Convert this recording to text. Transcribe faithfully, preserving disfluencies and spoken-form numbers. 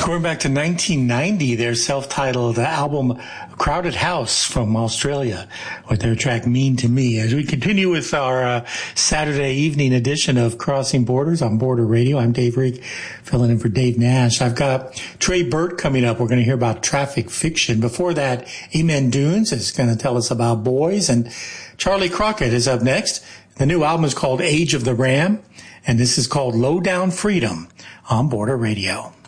Going back to nineteen ninety, their self-titled album Crowded House from Australia with their track Mean to Me. As we continue with our uh, Saturday evening edition of Crossing Borders on Border Radio, I'm Dave Reek, filling in for Dave Nash. I've got Trey Burt coming up. We're going to hear about Traffic Fiction. Before that, Amen Dunes is going to tell us about boys, and Charlie Crockett is up next. The new album is called Age of the Ram, and this is called Low Down Freedom on Border Radio.